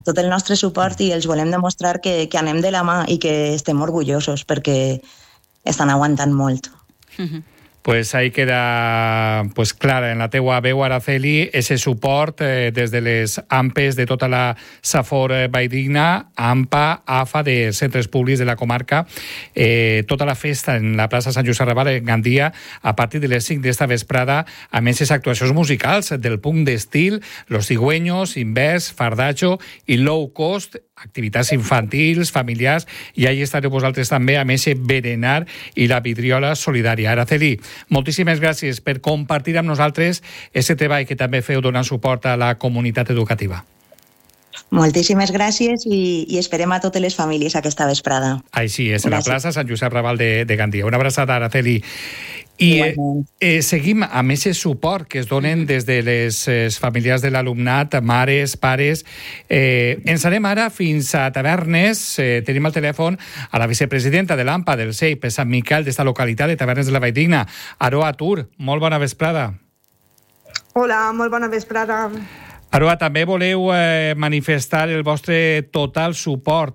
tot el nostre suport i els volem demostrar que anem de la mà i que estem orgullosos perquè estan aguantant molt. Pues ahí queda clara en la teua veu, Araceli, ese suport des de les AMPes de tota la Safor Valldigna, AMPA, AFA, de centres públics de la comarca, tota la festa en la plaça Sant Josep Raval, en Gandia, a partir de les 5 d'esta vesprada, a més les actuacions musicals del punt d'estil, Los Cigüeños, Invers, Fardacho i Low Cost, activitats infantils, familiars, i ahí estareu vosaltres també amb ese berenar i la vidriola solidària. Araceli, moltíssimes gràcies per compartir amb nosaltres aquest treball que també feu donant suport a la comunitat educativa. Moltíssimes gràcies i esperem a totes les famílies aquesta vesprada. Així és, a la plaça Sant Josep Raval de Gandia. Una abraçada, Araceli. I seguim amb aquest suport que es donen des de les famílies de l'alumnat, mares, pares. Ens anem ara fins a Tavernes. Tenim al telèfon a la vicepresidenta de l'AMPA del CEIP, Sant Miquel, d'esta localitat de Tavernes de la Valldigna, Aroa Tur. Molt bona vesprada. Hola, molt bona vesprada. Aroa, també voleu manifestar el vostre total suport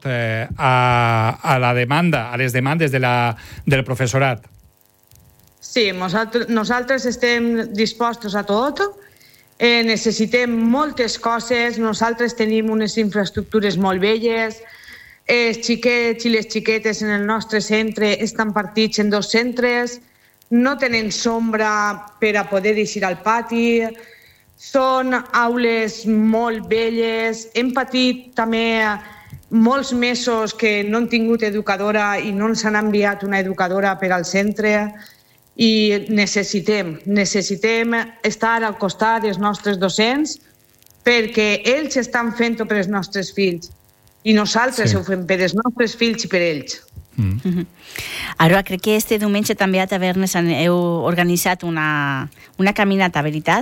a la demanda, a les demandes del professorat. Sí, nosaltres estem dispostos a tot. Necessitem moltes coses. Nosaltres tenim unes infraestructures molt belles. Els xiquets i les xiquetes en el nostre centre estan partits en 2 centres. No tenen sombra per a poder eixir al pati. Són aules molt belles. Hem patit també molts mesos que no han tingut educadora i no ens han enviat una educadora per al centre. I necessitem estar al costat dels nostres docents perquè ells estan fent-ho per als nostres fills i nosaltres ho fem per als nostres fills i per ells. Ara, crec que este diumenge també a Tavernes heu organitzat una caminata, veritat?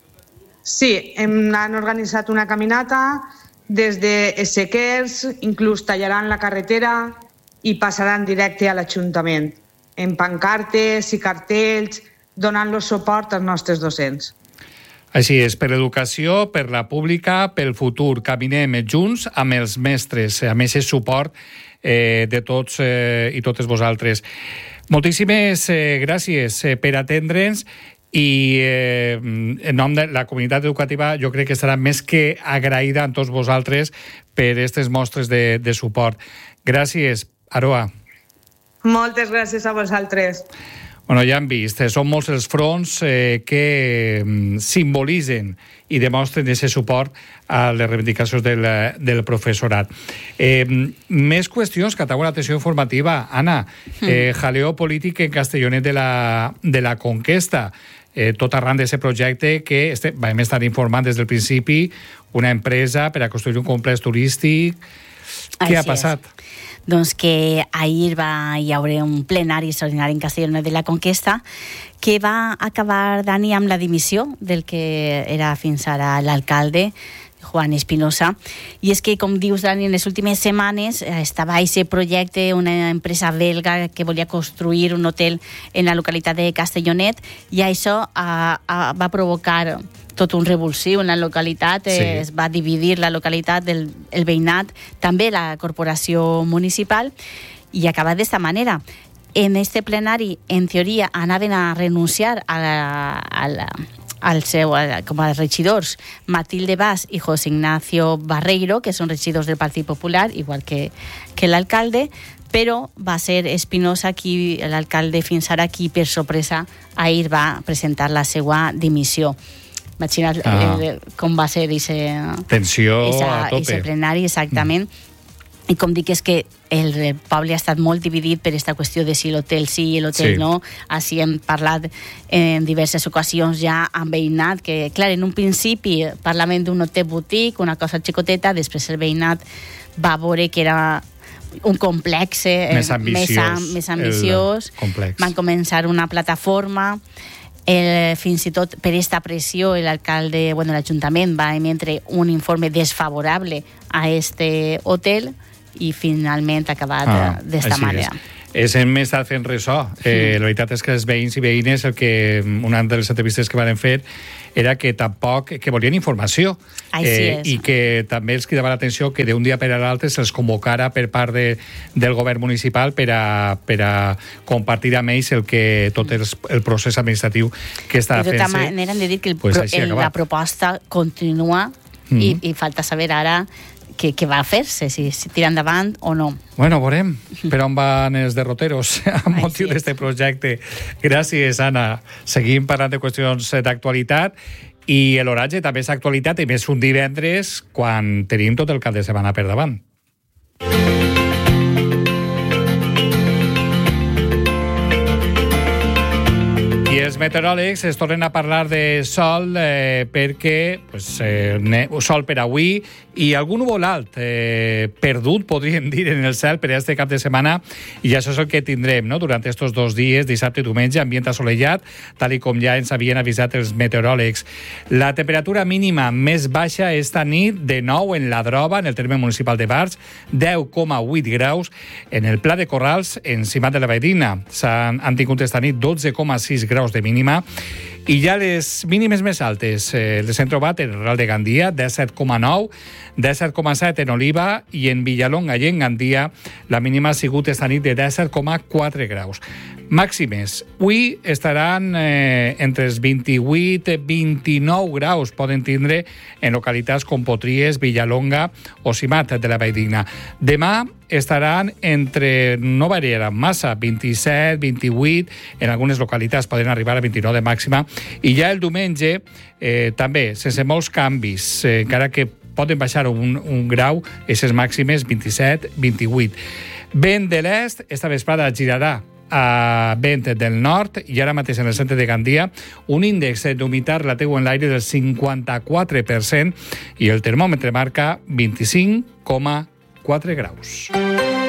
Sí, han organitzat una caminata des de Sequers, inclús tallaran la carretera i passaran directe a l'Ajuntament, en pancartes i cartells, donant-los suport als nostres docents. Així és, per l'educació, per la pública, pel futur. Caminem junts amb els mestres, amb aquest suport de tots i totes vosaltres. Moltíssimes gràcies per atendre'ns i en nom de la comunitat educativa jo crec que estarà més que agraïda amb tots vosaltres per aquestes mostres de suport. Gràcies, Aroa. Moltes gràcies a vosaltres. Bueno, ja han vist, són molts els fronts que simbolitzen i demostren aquest suport a les reivindicacions del professorat. Més qüestions que atrauen l'atenció informativa. Anna, jaleo polític en Castellonet de la Conquesta. Tot arran d'aquest projecte que vam estar informant des del principi, una empresa per a construir un complex turístic. Què ha passat? Doncs que ahir hi haurà un plenari extraordinari en Castellonet de la Conquesta que va acabar, Dani, amb la dimissió del que era fins ara l'alcalde, Juan Espinosa. I és que, com dius, Dani, en les últimes setmanes estava aquest projecte, una empresa belga que volia construir un hotel en la localitat de Castellonet, i això va provocar tot un revulsiu en la localitat, es va dividir la localitat del veïnat, també la corporació municipal, i acaba d'esta manera. En este plenari, en teoria, anaven a renunciar com a regidors Matilde Bas i José Ignacio Barreiro, que són regidors del Partit Popular, igual que l'alcalde, però va ser Espinosa qui, l'alcalde fins ara, qui per sorpresa ahir va presentar la seva dimissió. Imagina't com va ser tensió a tope. Ese plenari, exactament. I com dic, és que el poble ha estat molt dividit per aquesta qüestió de si l'hotel sí i l'hotel no. Així hem parlat en diverses ocasions ja amb veïnat, que clar, en un principi parlaven d'un hotel boutique, una cosa xicoteta, després el veïnat va veure que era un complex més ambiciós. Van començar una plataforma. Fins i tot per aquesta pressió l'alcalde, l'Ajuntament va emetre un informe desfavorable a este hotel i finalment ha acabat d'esta manera. Hem estat fent ressò. La veritat és que els veïns i veïnes, una de les entrevistes que van fer era que tampoc, que volien informació. I que també els cridava l'atenció que d'un dia per a l'altre se'ls convocara per part del govern municipal per a compartir amb ells tot el procés administratiu que està fent-se. De tota manera, hem de dir que la proposta continua i falta saber ara què va fer-se, si tira endavant o no. Bueno, veurem per on van els derroteros a motiu d'este projecte. Gràcies, Anna. Seguim parlant de qüestions d'actualitat i l'oratge també és actualitat, i més un divendres quan tenim tot el cap de setmana per davant. I els meteoròlegs es tornen a parlar de sol perquè sol per avui i algun núvol alt perdut, podríem dir, en el cel per a este cap de setmana, i això és el que tindrem durant estos 2 dies, dissabte i diumenge, ambient assolellat, tal com ja ens havien avisat els meteoròlegs. La temperatura mínima més baixa esta nit, de nou en la Droba, en el terme municipal de Barx, 10,8 graus. En el Pla de Corrals, en Simat de la Valldigna, han tingut esta nit 12,6 graus de mínima, i ja les mínimes més altes les hem trobat en el Real de Gandia, 17,9, 17,7 en Oliva, i en Villalonga i en Gandia la mínima ha sigut esta nit de 17,4 graus. Màximes. Avui estaran entre els 28 i 29 graus, poden tindre en localitats com Potries, Villalonga o Simat de la Valldigna. Demà estaran no variaran massa, 27, 28, en algunes localitats poden arribar a 29 de màxima, i ja el diumenge també, sense molts canvis, encara que poden baixar un grau, aquestes màximes 27, 28. Vent de l'est, esta vesprada girarà a vent del nord, i ara mateix en el centre de Gandia un índex d'humitat relatiu en l'aire del 54% i el termòmetre marca 25,4 graus.